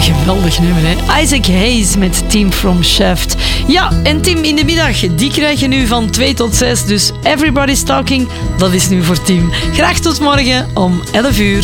een geweldig nummer, hè? Isaac Hayes met Team from Shaft. Ja, en Tim in de middag, die krijg je nu van 2 tot 6. Dus Everybody's Talking, dat is nu voor Tim. Graag tot morgen om 11 uur.